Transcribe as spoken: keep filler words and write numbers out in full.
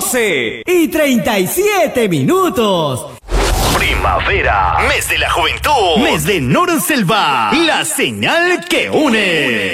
doce y treinta y siete minutos. Primavera, mes de la juventud, mes de Noroselva, la señal que une.